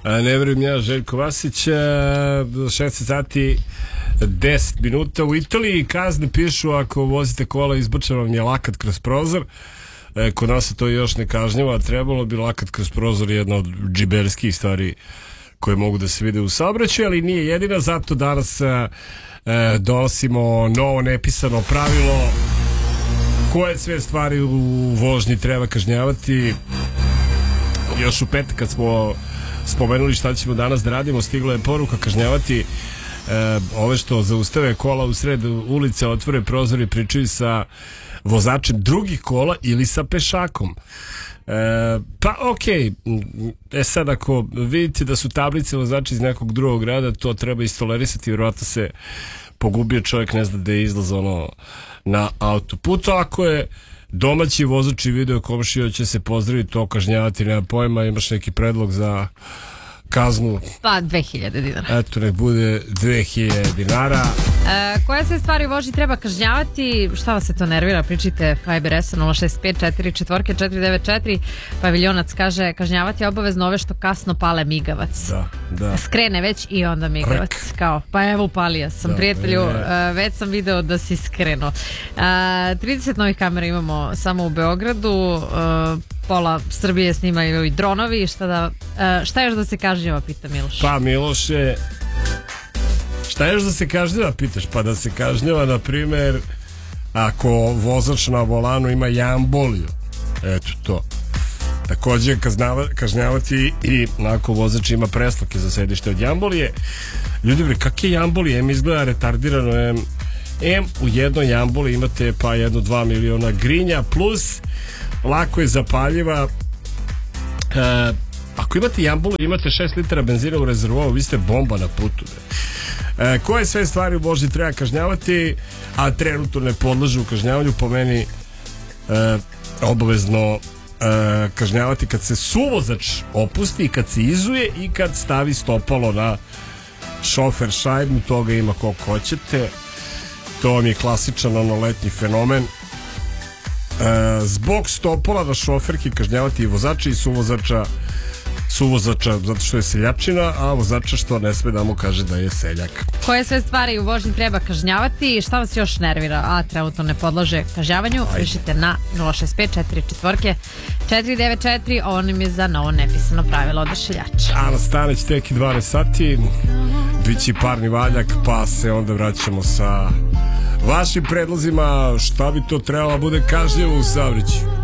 Ne verujem ja, Željko Vasić. 16 sati 10 minuta. U Italiji kazne pišu ako vozite kola, izbačen vam je lakat kroz prozor. Kod nas se to još ne kažnjava. Trebalo bi, lakat kroz prozor jedna od džiberskih stvari koje mogu da se vide u saobraćaju, ali nije jedina. Zato danas donosimo novo nepisano pravilo koje sve stvari u vožnji treba kažnjavati. Još u petak kad smo spomenuli šta ćemo danas da radimo, stigla je poruka kažnjavati ove što zaustave kola u sred ulice, otvore prozor i pričaju sa vozačem drugih kola ili sa pešakom. Pa okej, sad ako vidite da su tablice vozači iz nekog drugog grada, to treba istolerisati, vjerovatno se pogubio čovjek, ne zna da je izlaz na autoputu. Ako je domaći vozač i video komšija, će se pozdraviti, to kažnjavati, nema pojma. Imaš neki predlog za kaznu? Pa 2000 dinara. Eto, nek bude 2000 dinara. Koje sve stvari u vožnji treba kažnjavati? Šta vas se to nervira? Pričajte Viber SMS 065 Paviljonac kaže kažnjavati obavezno ove što kasno pale migavac. Da. Skrene već i onda migavac. Kao, pa evo upalio sam, prijatelju, već sam video da si skrenuo. 30 novih kamera imamo samo u Beogradu. Pola Srbije snimaju i dronovi. Šta još da se kažnjava, pita Miloš? Pa Miloše, šta još da se kažnjava, pitaš? Pa da se kažnjava, na primjer, ako vozač na volanu ima jamboliju. Eto to. Također kažnjavati i ako vozač ima preslake za sedište od jambolije. Ljudi, bre, kakve jambolije? Em izgleda retardirano, em u jednoj jamboli imate pa 1-2 miliona grinja, plus lako je zapaljiva. Ako imate jambolu, imate 6 litara benzina u rezervoaru, vi ste bomba na putu. Koje sve stvari u vožnji treba kažnjavati, a trenutno ne podlažu kažnjavanju? Po meni obavezno kažnjavati kad se suvozač opusti, kad se izuje i kad stavi stopalo na šofer šajbu. Toga ima koliko hoćete. To vam je klasičan letnji fenomen. Zbog stopala na šoferki kažnjavati i vozača i suvozača zato što je seljačina, a vozača što ne sme da mu kaže da je seljak. Koje sve stvari u vožnji treba kažnjavati? Šta vas još nervira, a trenutno ne podlaže kažnjavanju? Pišite na 065 494. Ovo nam je za novo nepisano pravilo odašiljača. Ana Stanić tek i 12 sati. Bići parni valjak, pa se onda vraćamo sa vašim predlozima šta bi to trebalo bude kažnjivo u saobraćaju.